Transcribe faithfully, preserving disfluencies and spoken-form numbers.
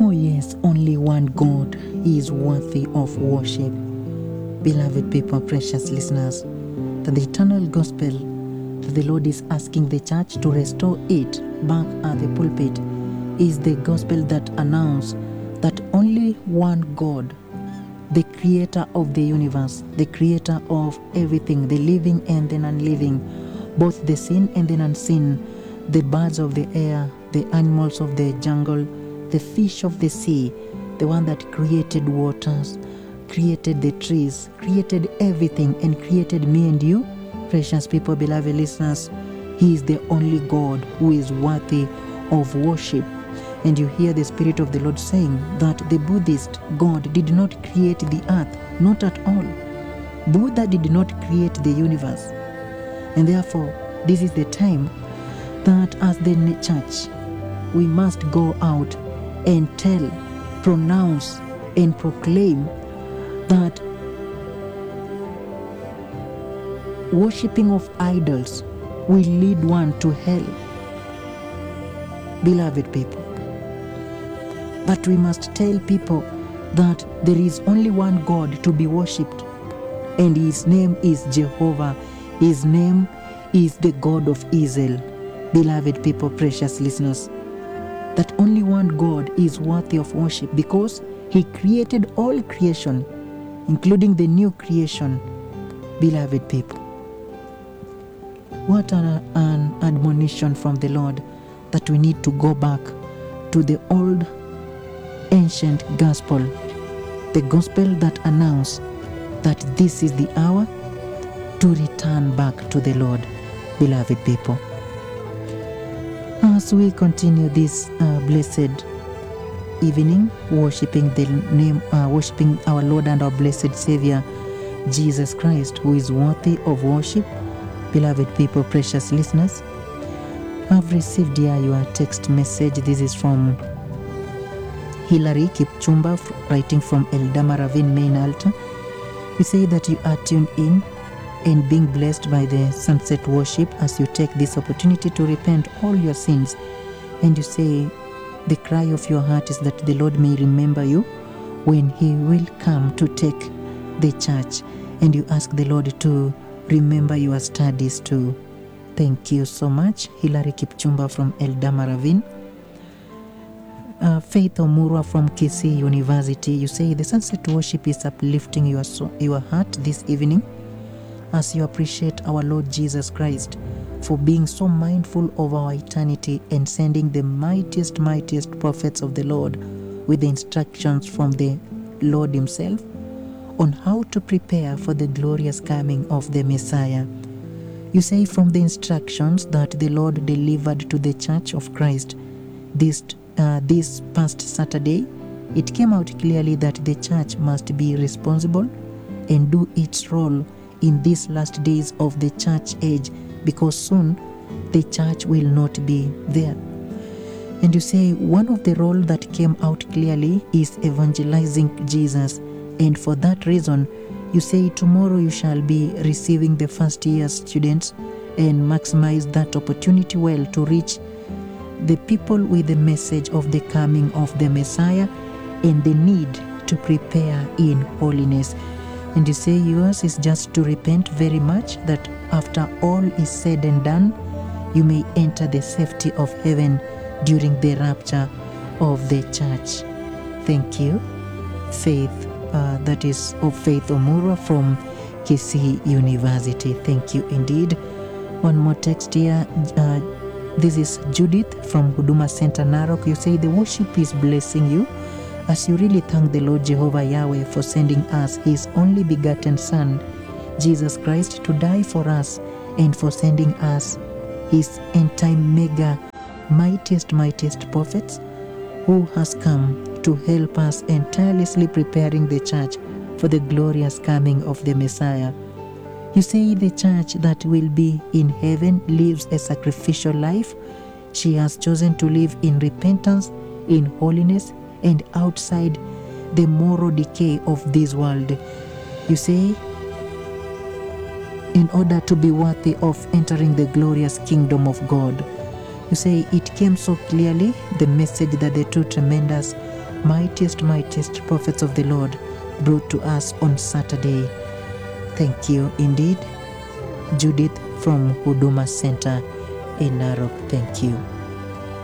Oh yes, only one God is worthy of worship. Beloved people, precious listeners, that the eternal gospel that the Lord is asking the church to restore it back at the pulpit is the gospel that announces that only one God, the creator of the universe, the creator of everything, the living and the non-living, both the seen and the unseen, the birds of the air, the animals of the jungle, the fish of the sea, the one that created waters, created the trees, created everything, and created me and you, precious people, beloved listeners. He is the only God who is worthy of worship. And you hear the Spirit of the Lord saying that the Buddhist God did not create the earth, not at all. Buddha did not create the universe. And therefore, this is the time that as the church, we must go out and tell, pronounce, and proclaim that worshipping of idols will lead one to hell. Beloved people, but we must tell people that there is only one God to be worshipped, and his name is Jehovah. His name is the God of Israel. Beloved people, precious listeners, that only one God is worthy of worship because he created all creation, including the new creation. Beloved people, what an, an admonition from the Lord that we need to go back to the old ancient gospel, the gospel that announced that this is the hour to return back to the Lord. Beloved people, as we continue this uh, blessed evening, worshiping the name, uh, worshiping our Lord and our blessed Savior, Jesus Christ, who is worthy of worship. Beloved people, precious listeners, I've received here your text message. This is from Hilary Kipchumba, writing from Eldama Ravine Main Altar. You say that you are tuned in and being blessed by the sunset worship as you take this opportunity to repent all your sins. And you say the cry of your heart is that the Lord may remember you when he will come to take the church. And you ask the Lord to remember your studies too. Thank you so much, Hilary Kipchumba from Eldama Ravine. Uh, Faith Omurwa from Kisii University, you say the sunset worship is uplifting your soul, your heart this evening as you appreciate our Lord Jesus Christ for being so mindful of our eternity and sending the mightiest, mightiest prophets of the Lord with the instructions from the Lord himself on how to prepare for the glorious coming of the Messiah. You say from the instructions that the Lord delivered to the Church of Christ this Uh, this past Saturday, it came out clearly that the church must be responsible and do its role in these last days of the church age, because soon the church will not be there. And you say one of the role that came out clearly is evangelizing Jesus, and for that reason you say tomorrow you shall be receiving the first year students and maximize that opportunity well to reach the people with the message of the coming of the Messiah and the need to prepare in holiness. And you say yours is just to repent very much, that after all is said and done, you may enter the safety of heaven during the rapture of the church. Thank you, Faith. Uh, that is of Faith Omurwa from Kisii University. Thank you indeed. One more text here. Uh, This is Judith from Huduma Center, Narok. You say the worship is blessing you as you really thank the Lord Jehovah Yahweh for sending us his only begotten Son, Jesus Christ, to die for us and for sending us his end-time mega mightiest, mightiest prophets who has come to help us and tirelessly preparing the church for the glorious coming of the Messiah. You say the church that will be in heaven lives a sacrificial life. She has chosen to live in repentance, in holiness, and outside the moral decay of this world. You say, in order to be worthy of entering the glorious kingdom of God. You say it came so clearly, the message that the two tremendous mightiest, mightiest prophets of the Lord brought to us on Saturday. Thank you indeed, Judith from Huduma Center in Narok. Thank you.